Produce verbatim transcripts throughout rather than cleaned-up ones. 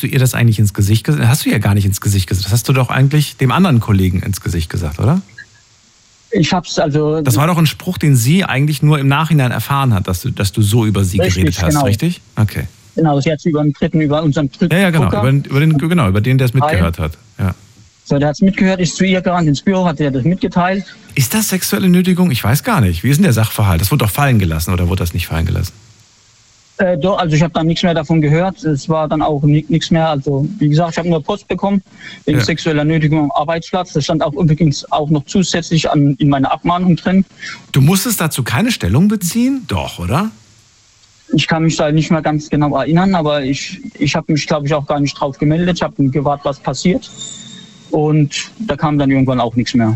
hast du ihr das eigentlich ins Gesicht gesagt? Hast du ja gar nicht ins Gesicht gesagt. Das hast du doch eigentlich dem anderen Kollegen ins Gesicht gesagt, oder? Ich hab's also... Das war doch ein Spruch, den sie eigentlich nur im Nachhinein erfahren hat, dass du, dass du so über sie richtig, geredet hast, genau. richtig? Okay. Genau, sie hat es über den dritten, über unseren dritten Ja, ja, genau, über, über den, genau, über den, der es mitgehört hat. Ja. So, der hat es mitgehört, ist zu ihr gerannt ins Büro, hat er das mitgeteilt. Ist das sexuelle Nötigung? Ich weiß gar nicht. Wie ist denn der Sachverhalt? Das wurde doch fallen gelassen oder wurde das nicht fallen gelassen? Äh, doch, also ich habe dann nichts mehr davon gehört. Es war dann auch nichts mehr. Also wie gesagt, ich habe nur Post bekommen wegen Ja. sexueller Nötigung am Arbeitsplatz. Das stand auch übrigens auch noch zusätzlich an, in meiner Abmahnung drin. Du musstest dazu keine Stellung beziehen? Doch, oder? Ich kann mich da nicht mehr ganz genau erinnern, aber ich, ich habe mich, glaube ich, auch gar nicht drauf gemeldet. Ich habe gewartet, was passiert. Und da kam dann irgendwann auch nichts mehr.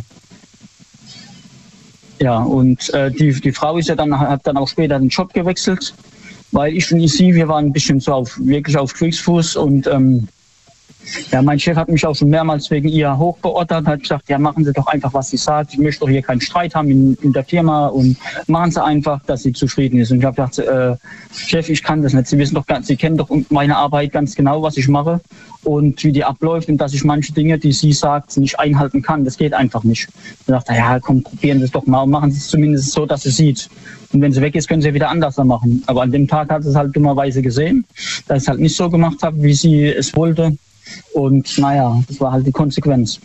Ja, und äh, die, die Frau ist ja dann, hat dann auch später den Job gewechselt, weil ich und sie, wir waren ein bisschen so auf, wirklich auf Kriegsfuß und ähm, ja, mein Chef hat mich auch schon mehrmals wegen ihr hochbeordert, hat gesagt, ja, machen Sie doch einfach, was sie sagt. Ich möchte doch hier keinen Streit haben in, in der Firma und machen Sie einfach, dass sie zufrieden ist. Und ich habe gedacht, äh, Chef, ich kann das nicht. Sie wissen doch, ganz, Sie kennen doch meine Arbeit ganz genau, was ich mache und wie die abläuft und dass ich manche Dinge, die sie sagt, nicht einhalten kann. Das geht einfach nicht. Ich dachte, ja, komm, probieren Sie es doch mal und machen Sie es zumindest so, dass sie sieht. Und wenn sie weg ist, können sie wieder anders machen. Aber an dem Tag hat sie es halt dummerweise gesehen, dass ich es halt nicht so gemacht habe, wie sie es wollte. Und naja, das war halt die Konsequenz.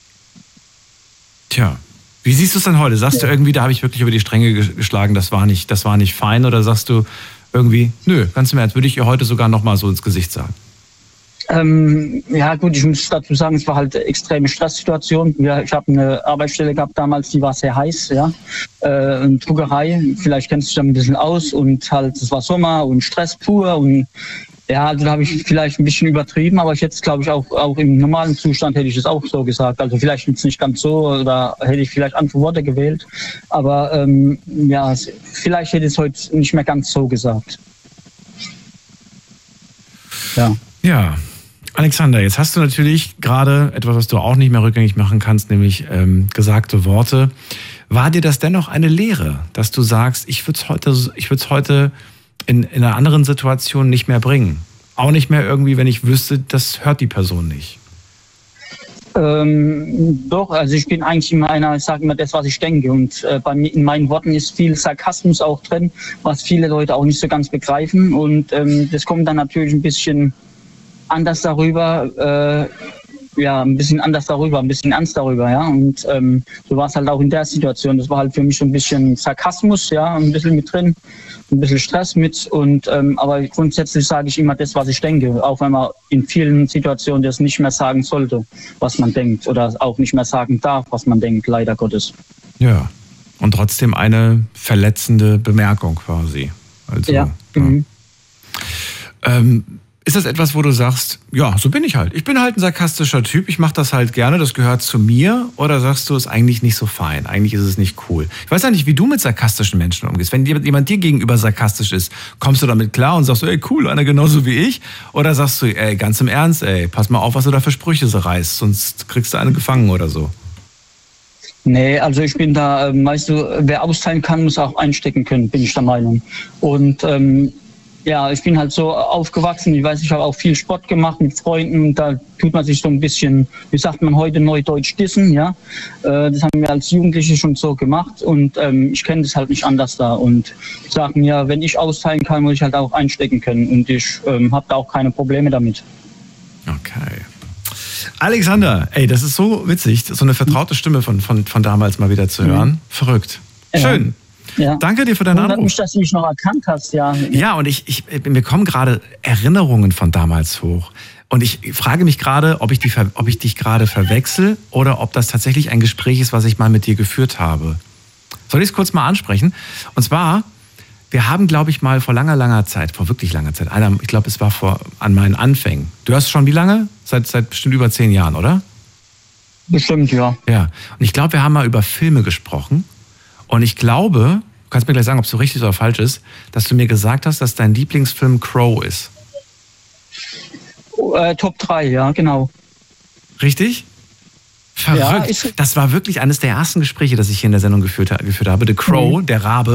Tja, wie siehst du es denn heute? Sagst ja. du irgendwie, da habe ich wirklich über die Stränge geschlagen, das war nicht, das war nicht fein? Oder sagst du irgendwie, nö, ganz im Ernst, würde ich ihr heute sogar nochmal so ins Gesicht sagen? Ähm, ja gut, ich muss dazu sagen, es war halt eine extreme Stresssituation. Ja, ich habe eine Arbeitsstelle gehabt damals, die war sehr heiß, ja. Äh, eine Druckerei, vielleicht kennst du dich da ein bisschen aus und halt, es war Sommer und Stress pur und ja, also da habe ich vielleicht ein bisschen übertrieben, aber ich hätte es, glaube ich, auch, auch im normalen Zustand hätte ich es auch so gesagt. Also vielleicht jetzt nicht ganz so oder hätte ich vielleicht andere Worte gewählt, aber ähm, ja, vielleicht hätte ich es heute nicht mehr ganz so gesagt. Ja. Ja. Alexander, jetzt hast du natürlich gerade etwas, was du auch nicht mehr rückgängig machen kannst, nämlich ähm, gesagte Worte. War dir das dennoch eine Lehre, dass du sagst, ich würde es heute, ich würde es heute in, in einer anderen Situation nicht mehr bringen? Auch nicht mehr irgendwie, wenn ich wüsste, das hört die Person nicht. Ähm, doch, also ich bin eigentlich immer einer, ich sage immer das, was ich denke. Und äh, bei mir in meinen Worten ist viel Sarkasmus auch drin, was viele Leute auch nicht so ganz begreifen. Und ähm, das kommt dann natürlich ein bisschen anders darüber, äh, ja, ein bisschen anders darüber, ein bisschen ernst darüber, ja. Und ähm, so war es halt auch in der Situation. Das war halt für mich so ein bisschen Sarkasmus, ja, ein bisschen mit drin, ein bisschen Stress mit. Und ähm, aber grundsätzlich sage ich immer das, was ich denke, auch wenn man in vielen Situationen das nicht mehr sagen sollte, was man denkt, oder auch nicht mehr sagen darf, was man denkt, leider Gottes. Ja. Und trotzdem eine verletzende Bemerkung quasi. Also, ja. ja. Mhm. Ähm, Ist das etwas, wo du sagst, ja, so bin ich halt. Ich bin halt ein sarkastischer Typ, ich mache das halt gerne, das gehört zu mir? Oder sagst du, ist eigentlich nicht so fein, eigentlich ist es nicht cool? Ich weiß ja nicht, wie du mit sarkastischen Menschen umgehst. Wenn jemand dir gegenüber sarkastisch ist, kommst du damit klar und sagst, ey, cool, einer genauso wie ich? Oder sagst du, ey, ganz im Ernst, ey, pass mal auf, was du da für Sprüche so reißt, sonst kriegst du eine gefangen oder so? Nee, also ich bin da, weißt du, wer austeilen kann, muss auch einstecken können, bin ich der Meinung. Und ähm, ja, ich bin halt so aufgewachsen, ich weiß, ich habe auch viel Sport gemacht mit Freunden, da tut man sich so ein bisschen, wie sagt man heute, neudeutsch dissen, ja. Das haben wir als Jugendliche schon so gemacht und ähm, ich kenne das halt nicht anders da und ich sage mir, wenn ich austeilen kann, muss ich halt auch einstecken können und ich ähm, habe da auch keine Probleme damit. Okay. Alexander, ey, das ist so witzig, so eine vertraute Stimme von, von, von damals mal wieder zu hören. Mhm. Verrückt. Schön. Ja. Ja. Danke dir für deinen Anruf. Mich, dass du mich noch erkannt hast, ja. Ja, und ich, ich, mir kommen gerade Erinnerungen von damals hoch. Und ich frage mich gerade, ob ich, die, ob ich dich gerade verwechsel oder ob das tatsächlich ein Gespräch ist, was ich mal mit dir geführt habe. Soll ich es kurz mal ansprechen? Und zwar, wir haben, glaube ich, mal vor langer, langer Zeit, vor wirklich langer Zeit, einer, ich glaube, es war vor an meinen Anfängen. Du hast schon wie lange? Seit, seit bestimmt über zehn Jahren, oder? Bestimmt, ja. Ja, und ich glaube, wir haben mal über Filme gesprochen. Und ich glaube, du kannst mir gleich sagen, ob es so richtig oder falsch ist, dass du mir gesagt hast, dass dein Lieblingsfilm Crow ist. Äh, Top drei, ja, genau. Richtig? Verrückt. Ja, ist... Das war wirklich eines der ersten Gespräche, das ich hier in der Sendung geführt, geführt habe. The Crow, mhm. der Rabe.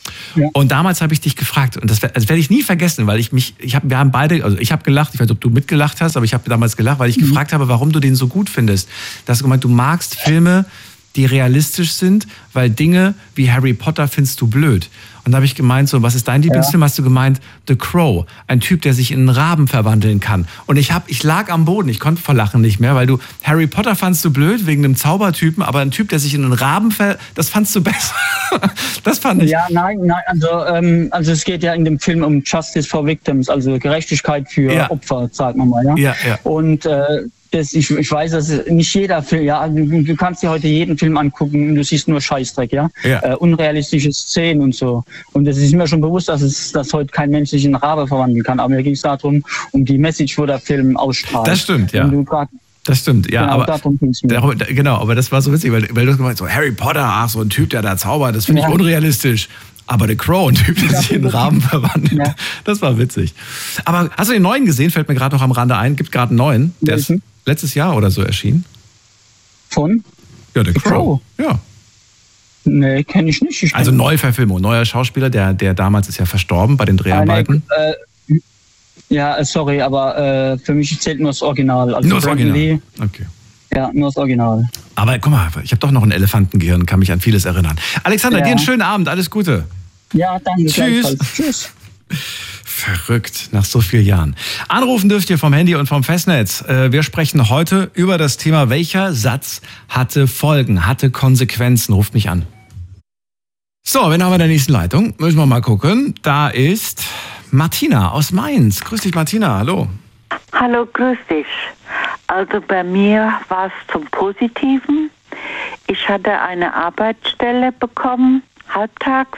Ja. Und damals habe ich dich gefragt, und das, das werde ich nie vergessen, weil ich mich, ich hab, wir haben beide, also ich habe gelacht, ich weiß nicht, ob du mitgelacht hast, aber ich habe damals gelacht, weil ich mhm. gefragt habe, warum du den so gut findest. Du hast gemeint, du magst Filme, die realistisch sind, weil Dinge wie Harry Potter findest du blöd. Und da habe ich gemeint, so, was ist dein Lieblingsfilm? Ja. Hast du gemeint, The Crow, ein Typ, der sich in einen Raben verwandeln kann. Und ich hab, ich lag am Boden, ich konnte vor Lachen nicht mehr, weil du, Harry Potter fandst du blöd wegen einem Zaubertypen, aber ein Typ, der sich in einen Raben ver, das fandst du besser. Das fand ich. Ja, nein, nein, also, ähm, also es geht ja in dem Film um Justice for Victims, also Gerechtigkeit für ja. Opfer, sagt man mal, ja. Ja, ja. Und äh, Das, ich, ich weiß, dass nicht jeder Film, ja, du, du kannst dir heute jeden Film angucken und du siehst nur Scheißdreck, ja, ja. Äh, unrealistische Szenen und so. Und es ist mir schon bewusst, dass es, dass heute kein Mensch sich in Rabe verwandeln kann. Aber mir ging es darum, um die Message, wo der Film ausstrahlt. Das stimmt, ja. Du grad, das stimmt, ja. Genau, aber darum ging's mir. Darum, genau, aber das war so witzig, weil, weil du hast gemeint, so Harry Potter, ach, so ein Typ, der da zaubert, das finde ich ja. unrealistisch. Aber The Crow, ein Typ, der ja, sich in einen Raben verwandelt, ja. das war witzig. Aber hast du den neuen gesehen? Fällt mir gerade noch am Rande ein. Gibt gerade einen neuen. Der ist letztes Jahr oder so erschienen. Von? Ja, The, The Crow. Crow. Ja. Nee, kenne ich nicht. Ich also Neuverfilmung, neuer Schauspieler, der, der damals ist ja verstorben bei den Dreharbeiten. Ah, nee, äh, ja, sorry, aber äh, für mich zählt nur das Original. Also nur das Original? Lee, okay. Ja, nur das Original. Aber guck mal, ich habe doch noch ein Elefantengehirn, kann mich an vieles erinnern. Alexander, ja. dir einen schönen Abend, alles Gute. Ja, danke. Tschüss. Tschüss. Verrückt, nach so vielen Jahren. Anrufen dürft ihr vom Handy und vom Festnetz. Wir sprechen heute über das Thema, welcher Satz hatte Folgen, hatte Konsequenzen. Ruft mich an. So, wen haben wir in der nächsten Leitung? Müssen wir mal gucken. Da ist Martina aus Mainz. Grüß dich, Martina, hallo. Hallo, grüß dich. Also bei mir war es zum Positiven. Ich hatte eine Arbeitsstelle bekommen, halbtags.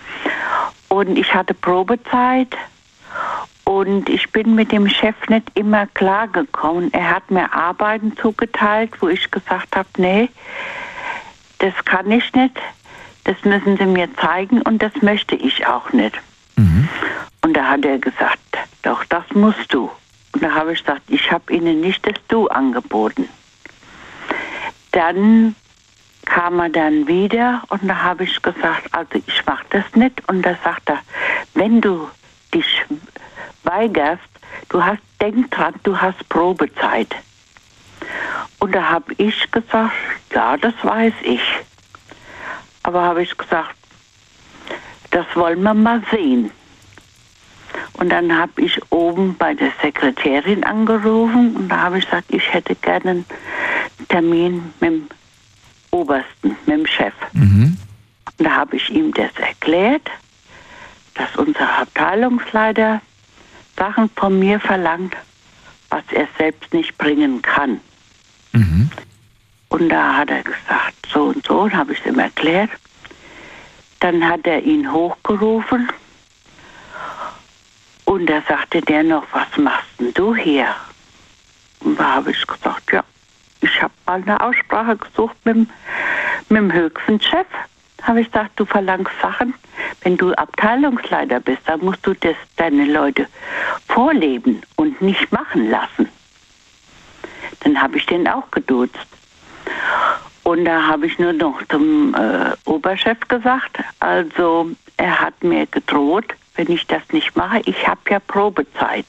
Und ich hatte Probezeit. Und ich bin mit dem Chef nicht immer klargekommen. Er hat mir Arbeiten zugeteilt, wo ich gesagt habe, nee, das kann ich nicht. Das müssen Sie mir zeigen und das möchte ich auch nicht. Mhm. Und da hat er gesagt, doch, das musst du. Und da habe ich gesagt, ich habe Ihnen nicht das Du angeboten. Dann kam er dann wieder und da habe ich gesagt, also ich mache das nicht. Und da sagt er, wenn du dich weigerst, du hast, denk dran, du hast Probezeit. Und da habe ich gesagt, ja, das weiß ich. Aber habe ich gesagt, das wollen wir mal sehen. Und dann habe ich oben bei der Sekretärin angerufen und da habe ich gesagt, ich hätte gerne einen Termin mit dem Obersten, mit dem Chef. Mhm. Und da habe ich ihm das erklärt, dass unser Abteilungsleiter Sachen von mir verlangt, was er selbst nicht bringen kann. Mhm. Und da hat er gesagt, so und so, und habe ich es ihm erklärt. Dann hat er ihn hochgerufen und da sagte der noch, was machst denn du hier? Und da habe ich gesagt, ja, ich habe mal eine Aussprache gesucht mit, mit dem höchsten Chef. Da habe ich gesagt, du verlangst Sachen, wenn du Abteilungsleiter bist, dann musst du das deine Leute vorleben und nicht machen lassen. Dann habe ich den auch geduzt. Und da habe ich nur noch zum äh, Oberchef gesagt, also er hat mir gedroht, wenn ich das nicht mache, ich habe ja Probezeit.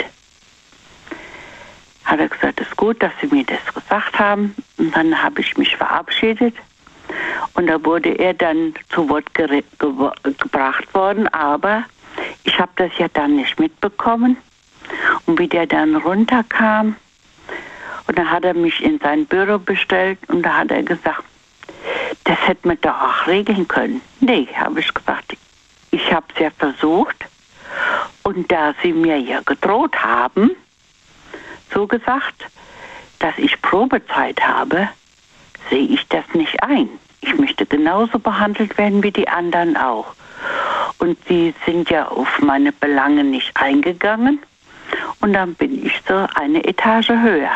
Hat er gesagt, es ist gut, dass Sie mir das gesagt haben. Und dann habe ich mich verabschiedet. Und da wurde er dann zu Wort ge- ge- gebracht worden, aber ich habe das ja dann nicht mitbekommen. Und wie der dann runterkam, und dann hat er mich in sein Büro bestellt und da hat er gesagt, das hätte man doch auch regeln können. Nee, habe ich gesagt, ich habe es ja versucht und da Sie mir ja gedroht haben, so gesagt, dass ich Probezeit habe, sehe ich das nicht ein. Ich möchte genauso behandelt werden wie die anderen auch. Und sie sind ja auf meine Belange nicht eingegangen und dann bin ich so eine Etage höher.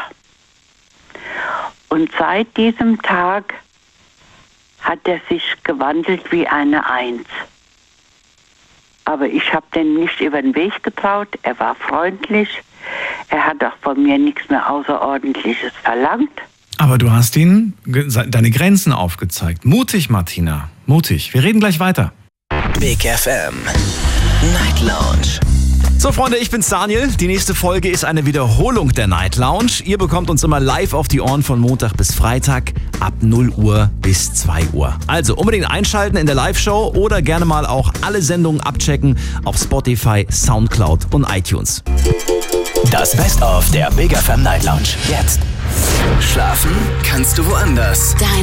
Und seit diesem Tag hat er sich gewandelt wie eine Eins. Aber ich habe den nicht über den Weg getraut. Er war freundlich. Er hat auch von mir nichts mehr Außerordentliches verlangt. Aber du hast ihnen deine Grenzen aufgezeigt. Mutig, Martina. Mutig. Wir reden gleich weiter. Big F M Night Lounge. So Freunde, ich bin's Daniel. Die nächste Folge ist eine Wiederholung der Night Lounge. Ihr bekommt uns immer live auf die Ohren von Montag bis Freitag ab null Uhr bis zwei Uhr. Also unbedingt einschalten in der Live-Show oder gerne mal auch alle Sendungen abchecken auf Spotify, Soundcloud und iTunes. Das Best-of der Big F M Night Lounge. Jetzt. Schlafen kannst du woanders. Deine